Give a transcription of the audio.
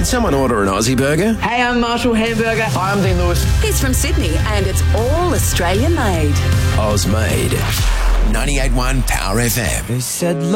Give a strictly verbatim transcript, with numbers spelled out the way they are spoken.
Did someone order an Aussie burger? Hey, I'm Marshall Hamburger. Hi, I'm Dean Lewis. He's from Sydney and it's all Australian made. Oz made. ninety-eight point one Power F M. They said